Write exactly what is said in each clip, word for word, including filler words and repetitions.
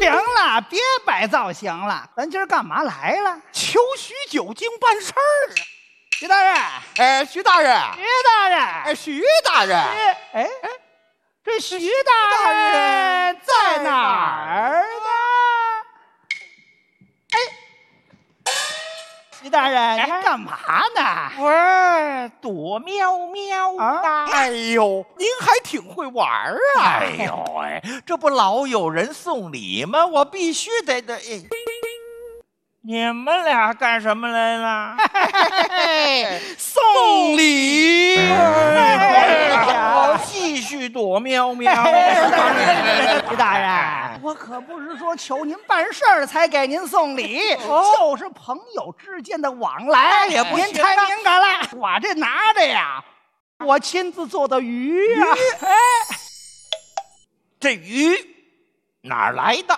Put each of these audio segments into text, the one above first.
行了，别摆造型了，咱今儿干嘛来了？ 求徐九经办事儿啊！ 徐大人， 哎，徐大人， 徐大人， 哎，徐大人， 哎哎，这徐大人在哪儿呢？哎，徐大人，您干嘛呢？ 我躲喵喵啊！ 哎呦，您还挺会玩儿啊！ 哎呦哎，这不老有人送礼吗？我必须得得。哎你们俩干什么来了？ 送礼！ 我继续躲喵喵。 徐大人，我可不是说求您办事儿才给您送礼，就是朋友之间的往来。 也不您太敏感了，我这拿着呀，我亲自做的鱼呀。哎， 这鱼哪儿来的？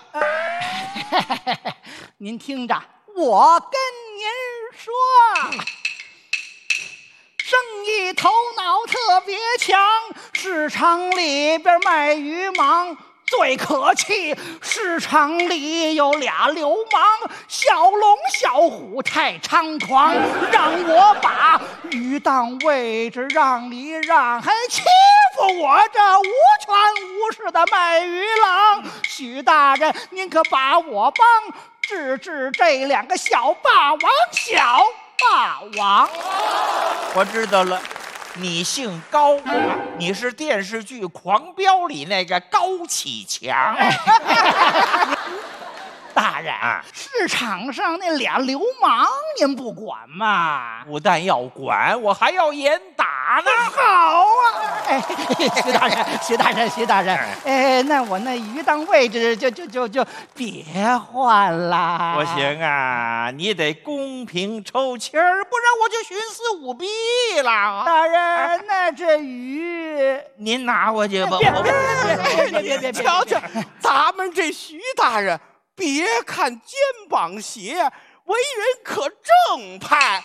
您听着，我跟您说，生意头脑特别强，市场里边卖鱼忙。最可气，市场里有俩流氓，小龙小虎太猖狂，让我把鱼当位置让一让，还欺负我这无权无势的卖鱼郎。许大人，您可把我帮治治这两个小霸王，小霸王。 我知道了。你姓高，你是电视剧《狂飙》里那个高启强。 大人，市场上那俩流氓您不管吗？ 不但要管，我还要严打呢。 好啊！哎，徐大人，徐大人，徐大人，哎，那我那鱼档位置就就就就别换了。 不行啊，你得公平抽签儿，不然我就徇私舞弊了。 大人，那这鱼您拿过去吧。 别别别别别别别！ 瞧瞧，咱们这徐大人。别看肩膀斜，为人可正派。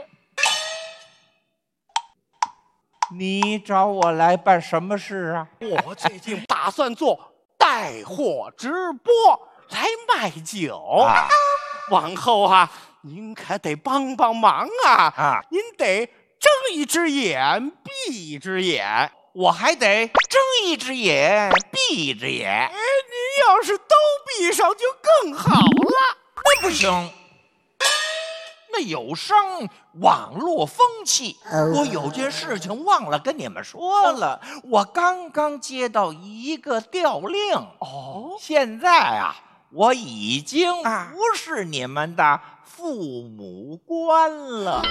你找我来办什么事啊？ 我最近打算做带货直播来卖酒，啊、往后啊，您可得帮帮忙啊！啊，您得睁一只眼闭一只眼。 我还得睁一只眼闭一只眼。哎， 您要是都闭上就更好了。 那不行，那有伤网络风气。我有件事情忘了跟你们说了，我刚刚接到一个调令。哦，现在啊，我已经不是你们的父母官了。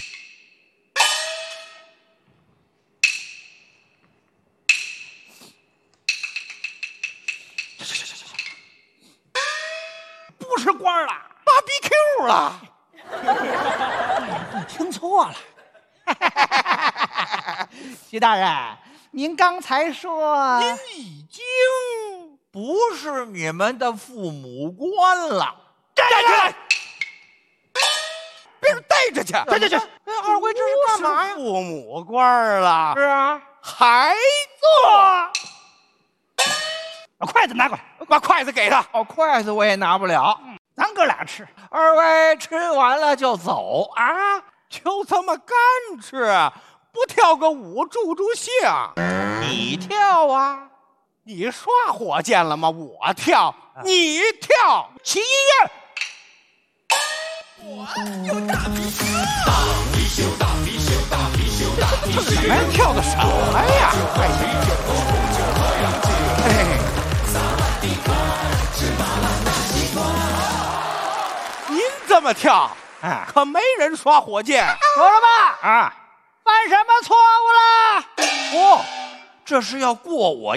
不是官了， 芭比 Q 了。 你听错了。徐大人，您刚才说您已经不是你们的父母官了。 站起来！别人带着去， 站去去。 二位这是干嘛呀？ 父母官了。 是啊， 还做。 把筷子拿过来， 把筷子给他。 哦，筷子我也拿不了。 嗯，咱哥俩吃。 二位吃完了就走啊？ 就这么干吃，不跳个舞助助兴？ 你跳啊？ 你刷火箭了吗？我跳，啊、你跳。 起医院。 我有大貔貅，大貔貅，大貔貅，大貔貅，大貔貅。你们跳的什么呀？哎。您这么跳，啊，可没人刷火箭。 说了吧， 啊， 犯什么错误了？ 哦，这是要过我